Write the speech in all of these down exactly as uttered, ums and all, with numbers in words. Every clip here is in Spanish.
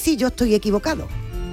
si yo estoy equivocado.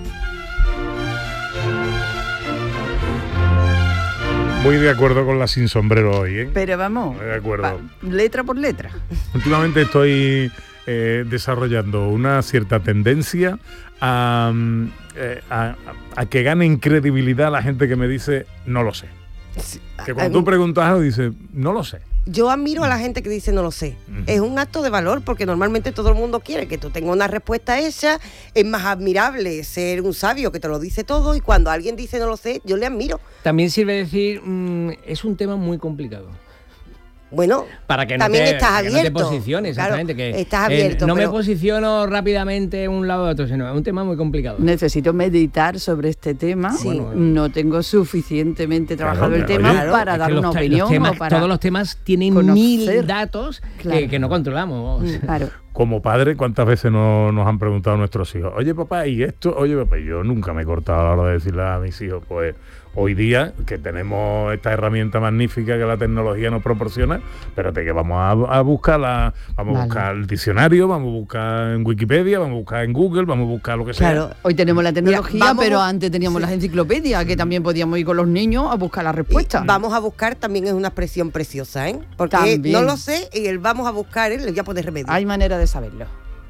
Muy de acuerdo con la sin sombrero hoy, ¿eh? Pero vamos, Muy de acuerdo. va, letra por letra. Últimamente estoy eh, desarrollando una cierta tendencia a, eh, a, a que gane en credibilidad la gente que me dice no lo sé. Sí, Que cuando tú preguntas algo dices no lo sé. Yo admiro a la gente que dice no lo sé. Uh-huh. Es un acto de valor porque normalmente todo el mundo quiere que tú tengas una respuesta hecha. Es más admirable ser un sabio que te lo dice todo, y cuando alguien dice no lo sé, yo le admiro. También sirve decir, mmm, es un tema muy complicado. Bueno, para que no también te, estás para abierto. Que no te posiciones, exactamente. Claro, que estás abierto. Eh, no pero... me posiciono rápidamente un lado a otro, sino es un tema muy complicado. Necesito meditar sobre este tema. Sí. Bueno, no tengo suficientemente trabajado claro, el tema oye, para es dar los una ta- opinión. los temas, o para todos los temas tienen conocer. mil datos Claro. que, que no controlamos. Claro. Como padre, ¿cuántas veces no, nos han preguntado nuestros hijos? Oye, papá, ¿y esto? Oye, papá, yo nunca me he cortado a la hora de decirle a mis hijos, pues hoy día que tenemos esta herramienta magnífica que la tecnología nos proporciona, espérate que vamos a, a buscar la, vamos vale. a buscar el diccionario, vamos a buscar en Wikipedia, vamos a buscar en Google, vamos a buscar lo que claro. sea. Hoy tenemos la tecnología, Mira, vamos, pero antes teníamos sí. las enciclopedias, que también podíamos ir con los niños a buscar la respuesta. Y vamos a buscar también es una expresión preciosa, ¿eh? Porque también. no lo sé y el vamos a buscar, ¿eh? Le voy a poner remedio. Hay manera de saberlo.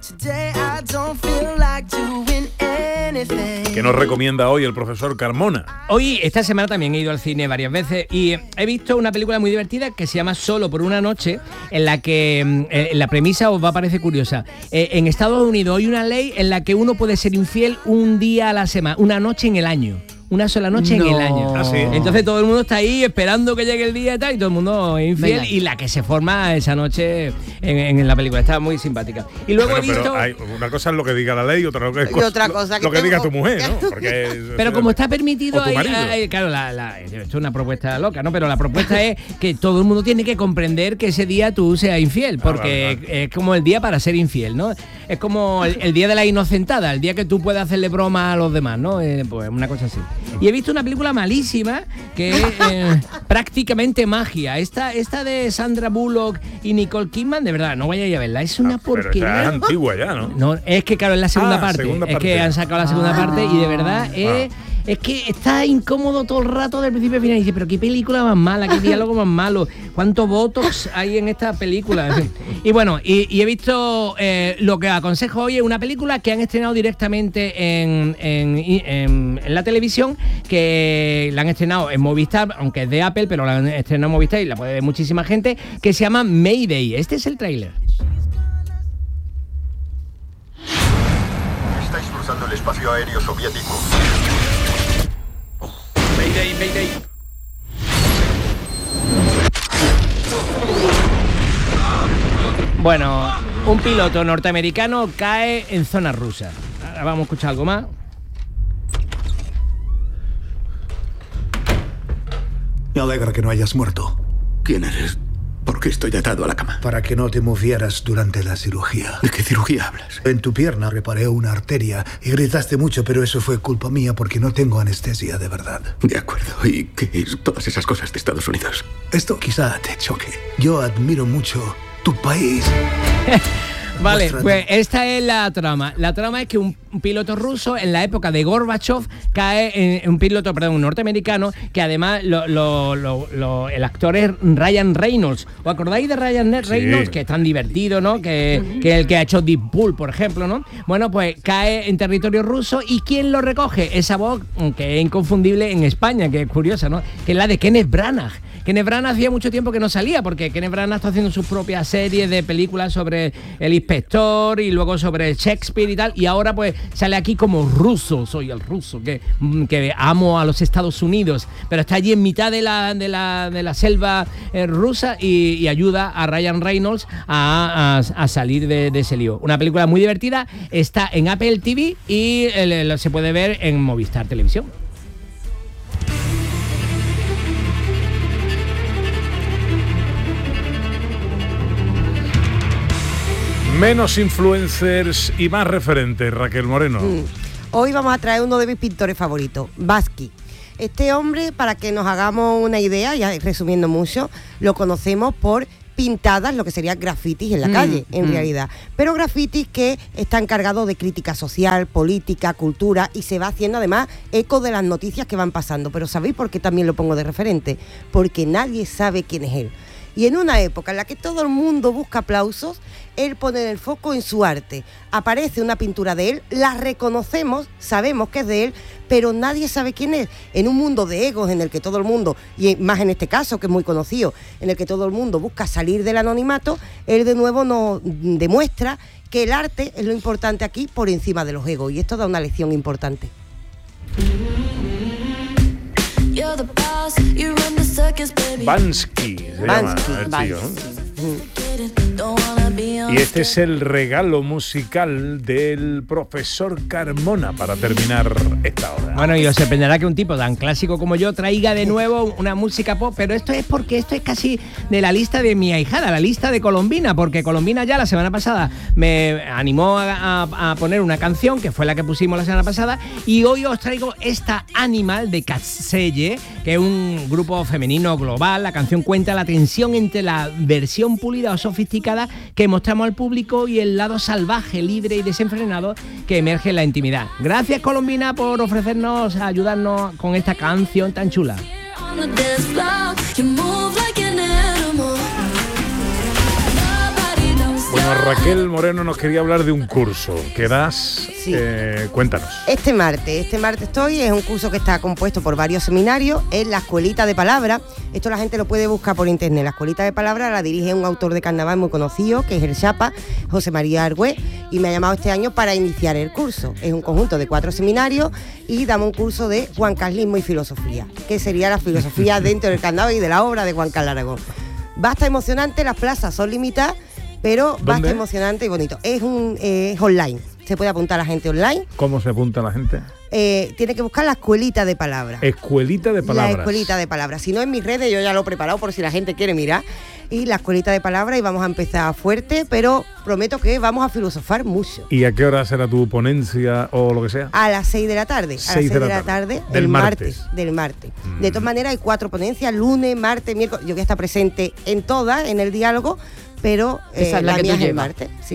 ¿Qué nos recomienda hoy el profesor Carmona? Hoy, esta semana también he ido al cine varias veces y he visto una película muy divertida que se llama Solo por una noche, en la que eh, la premisa os va a parecer curiosa. Eh, en Estados Unidos hay una ley en la que uno puede ser infiel un día a la semana, una noche en el año. Una sola noche no. en el año. ¿Ah, sí? Entonces todo el mundo está ahí esperando que llegue el día y tal, y todo el mundo es infiel. Venga. Y la que se forma esa noche en, en la película. Está muy simpática. Y luego bueno, he visto... Pero hay, una cosa es lo que diga la ley, otra, lo que, y otra cosa que lo que tengo... diga tu mujer, ¿no? Porque, pero como está permitido... Ahí, ahí, claro, la, la, esto es una propuesta loca, ¿no? Pero la propuesta es que todo el mundo tiene que comprender que ese día tú seas infiel, porque ah, vale, vale. es como el día para ser infiel, ¿no? Es como el, el día de la inocentada, el día que tú puedes hacerle broma a los demás, ¿no? Eh, pues una cosa así. Y he visto una película malísima que es eh, prácticamente magia. Esta, esta de Sandra Bullock y Nicole Kidman, de verdad, no vaya a verla. Es una ah, porquería. Es antigua ya, ¿no? No, es que claro, es la segunda, ah, parte. segunda es parte. Es que han sacado la segunda ah, parte y de verdad ah. es... Es que está incómodo todo el rato del principio al final. Y dice, pero qué película más mala, qué diálogo más malo, cuánto botox hay en esta película. Y bueno, y, y he visto eh, lo que aconsejo hoy es una película que han estrenado directamente en, en, en, en la televisión, que la han estrenado en Movistar, aunque es de Apple, pero la han estrenado en Movistar y la puede ver muchísima gente, que se llama Mayday. Este es el tráiler. Estáis cruzando el espacio aéreo soviético. Mayday, Mayday. Bueno, un piloto norteamericano cae en zona rusa. Ahora vamos a escuchar algo más. Me alegra que no hayas muerto. ¿Quién eres? ¿Por qué estoy atado a la cama? Para que no te movieras durante la cirugía. ¿De qué cirugía hablas? En tu pierna reparé una arteria y gritaste mucho, pero eso fue culpa mía porque no tengo anestesia de verdad. De acuerdo. ¿Y qué es todas esas cosas de Estados Unidos? Esto quizá te choque. Yo admiro mucho tu país. Vale, pues esta es la trama. La trama es que un, un piloto ruso en la época de Gorbachev cae en un piloto, perdón, un norteamericano, que además lo, lo, lo, lo, el actor es Ryan Reynolds. ¿Os acordáis de Ryan Reynolds? Sí. Que es tan divertido, ¿no? Que, que el que ha hecho Deadpool, por ejemplo, ¿no? Bueno, pues cae en territorio ruso y ¿quién lo recoge? Esa voz que es inconfundible en España, que es curiosa, ¿no? Que es la de Kenneth Branagh. Kenneth Branagh hacía mucho tiempo que no salía, porque Kenneth Branagh está haciendo sus propias series de películas sobre el inspector y luego sobre Shakespeare y tal, y ahora pues sale aquí como ruso, soy el ruso, que, que amo a los Estados Unidos, pero está allí en mitad de la, de la, de la selva eh, rusa y, y ayuda a Ryan Reynolds a, a, a salir de, de ese lío. Una película muy divertida, está en Apple T V y eh, se puede ver en Movistar Televisión. Menos influencers y más referentes, Raquel Moreno. Mm. Hoy vamos a traer uno de mis pintores favoritos, Basquiat. Este hombre, para que nos hagamos una idea, ya resumiendo mucho, lo conocemos por pintadas, lo que sería grafitis en la Mm, calle, en mm. realidad. Pero grafitis que están cargados de crítica social, política, cultura, y se va haciendo además eco de las noticias que van pasando. Pero ¿sabéis por qué también lo pongo de referente? Porque nadie sabe quién es él. Y en una época en la que todo el mundo busca aplausos, él pone el foco en su arte. Aparece una pintura de él, la reconocemos, sabemos que es de él, pero nadie sabe quién es. En un mundo de egos en el que todo el mundo, y más en este caso que es muy conocido, en el que todo el mundo busca salir del anonimato, él de nuevo nos demuestra que el arte es lo importante aquí por encima de los egos. Y esto da una lección importante. Bansky se Bansky, llama el tío, ¿no? Y este es el regalo musical del profesor Carmona para terminar esta hora. Bueno, y os sorprenderá que un tipo tan clásico como yo traiga de nuevo una música pop, pero esto es porque esto es casi de la lista de mi ahijada, la lista de Colombina, porque Colombina ya la semana pasada me animó a, a, a poner una canción, que fue la que pusimos la semana pasada, y hoy os traigo esta Animal de Catseye, que es un grupo femenino global. La canción cuenta la tensión entre la versión pulida o sofisticada que mostramos al público y el lado salvaje, libre y desenfrenado que emerge en la intimidad. Gracias, Colombina, por ofrecernos, ayudarnos con esta canción tan chula. Bueno, Raquel Moreno nos quería hablar de un curso que das. Sí. Eh, cuéntanos. Este martes, este martes estoy, es un curso que está compuesto por varios seminarios, es la Escuelita de Palabra. Esto la gente lo puede buscar por internet. La Escuelita de Palabra la dirige un autor de carnaval muy conocido, que es el Chapa, José María Argüé, y me ha llamado este año para iniciar el curso. Es un conjunto de cuatro seminarios y damos un curso de Juan Carlismo y filosofía, que sería la filosofía dentro del carnaval y de la obra de Juan Carlos Aragón. Va a estar emocionante, las plazas son limitadas, pero va a estar emocionante y bonito. Es un eh, es online, se puede apuntar a la gente online. ¿Cómo se apunta la gente? Eh, tiene que buscar la Escuelita de Palabras. Escuelita de Palabras. La Escuelita de Palabras. Si no, en mis redes yo ya lo he preparado por si la gente quiere mirar. Y la Escuelita de Palabras, y vamos a empezar fuerte, pero prometo que vamos a filosofar mucho. ¿Y a qué hora será tu ponencia o lo que sea? A las seis de la tarde. A las seis de la tarde, del el martes. martes. Del martes. Mm. De todas maneras, hay cuatro ponencias, lunes, martes, miércoles. Yo voy a estar presente en todas, en el diálogo, pero eh, Esa es la que mía tú es el llevas. martes. Sí.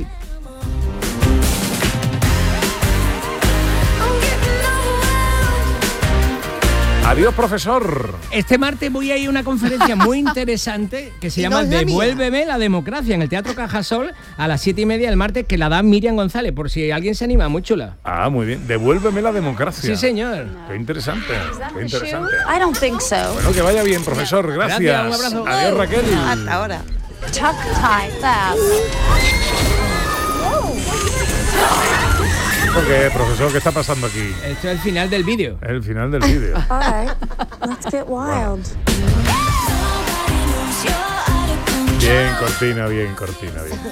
Adiós, profesor. Este martes voy a ir a una conferencia muy interesante que se Y llama no es la mía. Devuélveme la democracia en el Teatro Cajasol a las siete y media del martes, que la da Miriam González, por si alguien se anima, muy chula. Ah, muy bien. Devuélveme la democracia. Sí, señor. Qué interesante. Qué interesante. I don't think so. Bueno, que vaya bien, profesor. Gracias. Gracias, un abrazo. Adiós, Raquel. Hasta ahora. Tuck tie fast. ¿Qué, profesor? ¿Qué está pasando aquí? Esto es el final del vídeo. Es el final del vídeo. All right, let's get wild. Bien, Cortina, bien, Cortina, bien.